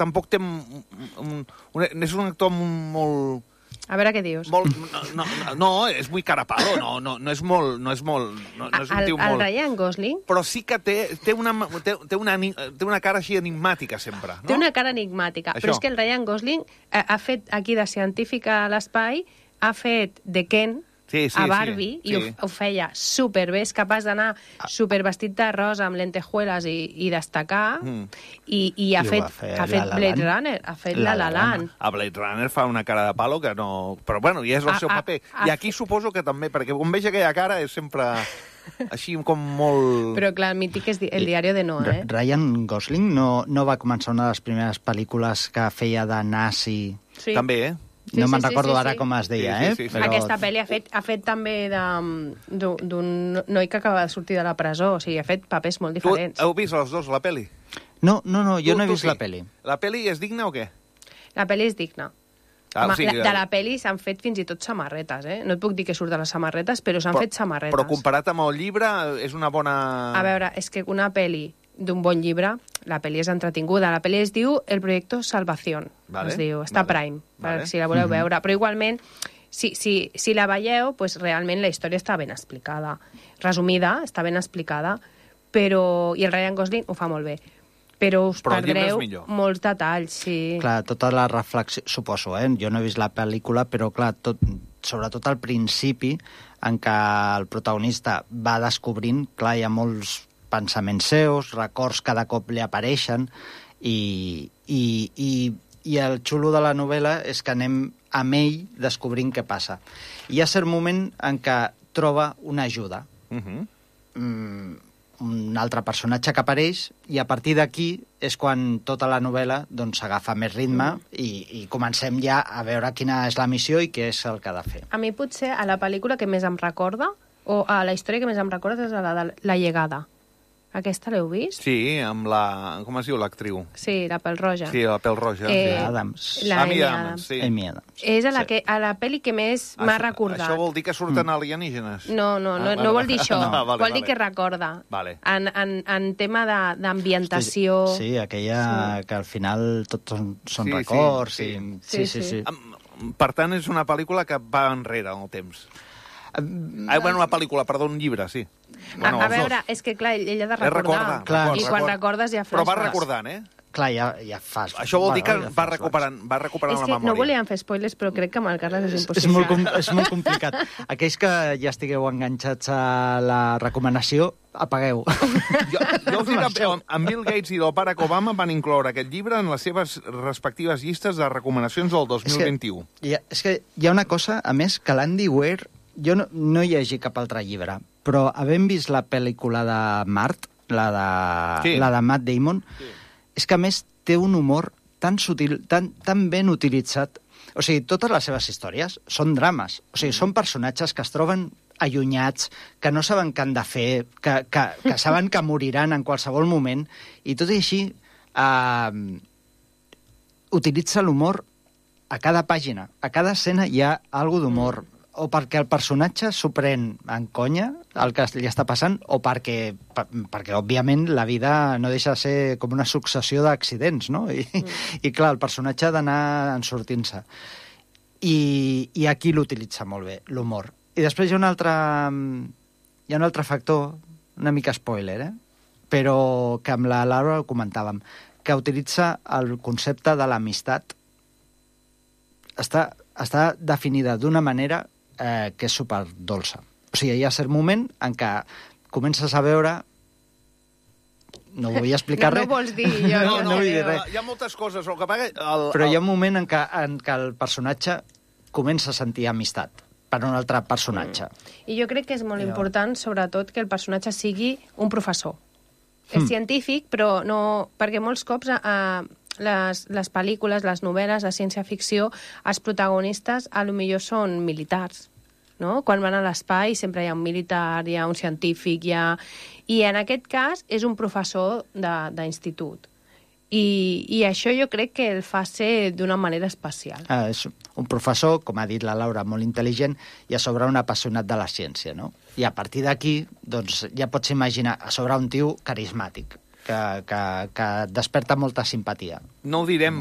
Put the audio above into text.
tampoc té... És un actor molt... A veure què dius. No, és muy carapalo, no és molt... No és un tio molt... El Ryan Gosling... Però sí que té una cara així enigmàtica, sempre. No? Té una cara enigmàtica, però és que el Ryan Gosling ha fet aquí de científic a l'espai, ha fet de Ken a Barbie, i ho feia superbé, és capaç d'anar supervestit de rosa amb lentejuelas i destacar, i ha fet Blade Runner, ha fet La La Land. A Blade Runner fa una cara de palo que no... Però bueno, ja és el seu paper. I aquí suposo que també, perquè quan veig aquella cara és sempre... així com molt... Però clar, el mític és el diari de Noah, eh? Ryan Gosling no va començar una de les primeres pel·lícules que feia de nazi... Sí. També, No me'n recordo ara com es deia, sí. Però... Aquesta pel·li ha fet també d'un noi que acaba de sortir de la presó, o sigui, ha fet papers molt diferents. Tu heu vist els dos, la pel·li? No, jo no he vist la pel·li. La pel·li és digna o què? La pel·li és digna. De la pel·li s'han fet fins i tot samarretes, eh? No et puc dir que surt de les samarretes, però s'han fet samarretes. Però comparat amb el llibre, és una bona... A veure, és que una pel·li d'un bon llibre, la pel·li és entretinguda. La pel·li es diu El Proyecto Salvación, es diu, està Prime, si la voleu veure. Però igualment, si la veieu, pues, realment la història està ben explicada. Resumida, està ben explicada, però... I el Ryan Gosling ho fa molt bé. Però us perdreu molts detalls, sí. Clar, tota la reflexió... Suposo, jo no he vist la pel·lícula, però clar, sobretot al principi, en què el protagonista va descobrint, clar, hi ha molts pensaments seus, records cada cop li apareixen, i el xulo de la novel·la és que anem amb ell descobrint què passa. Hi ha cert moment en què troba una ajuda. Un altre personatge que apareix, i a partir d'aquí és quan tota la novel·la s'agafa més ritme i comencem ja a veure quina és la missió i què és el que ha de fer. A mi potser a la pel·lícula que més em recorda, o a la història que més em recorda, és la de La Llegada. Aquesta l'heu vist? Sí, amb la... Com es diu l'actriu? Sí, la pèl roja. Sí, la pèl roja. Adams. Amy Adams, sí. Amy Adams. És a la pel·li que més m'ha recordat. Això vol dir que surten alienígenes? No vol dir això. Vol dir que recorda. En tema d'ambientació... Sí, aquella que al final tots són records. Sí. Per tant, és una pel·lícula que va enrere en el temps. Una pel·lícula, perdó, un llibre, sí. A veure, és que clar, ell ha de recordar. I quan recordes ja flashbacks. Però va recordant, Clar, ja fas... Això vol dir que va recuperant la memòria. És que no volíem fer spoilers, però crec que amb el Carles és impossible. És molt complicat. Aquells que ja estigueu enganxats a la recomanació, apagueu. Jo us dic, en Bill Gates i el Barack Obama van incloure aquest llibre en les seves respectives llistes de recomanacions del 2021. És que hi ha una cosa, a més, que l'Andy Weir... Jo no llegi cap altre llibre, però havent vist la pel·lícula de Mart, la de Matt Damon, és que a més té un humor tan sutil, tan ben utilitzat. O sigui, totes les seves històries són drames. O sigui, són personatges que es troben allunyats, que no saben què han de fer, que saben que moriran en qualsevol moment, i tot i així utilitza l'humor a cada pàgina. A cada escena hi ha alguna d'humor. O perquè el personatge s'ho pren en conya, el que li està passant, o perquè òbviament, la vida no deixa de ser com una successió d'accidents, no? I clar, el personatge ha d'anar ensortint-se. I aquí l'utilitza molt bé, l'humor. I després hi ha un altre factor, una mica spoiler, però que amb la Laura ho comentàvem, que utilitza el concepte de l'amistat. Està definida d'una manera que és superdolça. O sigui, hi ha cert moment en què comences a veure... No vull explicar res. No vols dir, jo no vull dir res. Hi ha moltes coses. Però hi ha un moment en què el personatge comença a sentir amistat per un altre personatge. I jo crec que és molt important, sobretot, que el personatge sigui un professor. És científic, però no... Perquè molts cops... les pel·lícules, les novel·les de ciència-ficció, els protagonistes a lo millor són militars, no? Quan van a l'espai sempre hi ha un militar, hi ha un científic, i en aquest cas és un professor d'institut. I això jo crec que el fa ser d'una manera especial. És un professor, com ha dit la Laura, molt intel·ligent i a sobre un apassionat de la ciència, no? I a partir d'aquí, doncs, ja pots imaginar a sobre un tio carismàtic. que desperta molta simpatia. No ho direm